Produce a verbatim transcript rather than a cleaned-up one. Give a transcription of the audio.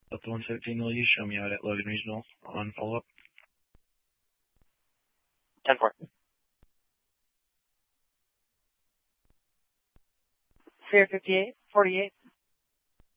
Delta one seventeen, will you show me out at Logan Regional on follow-up? ten four. Sierra fifty-eight, forty-eight,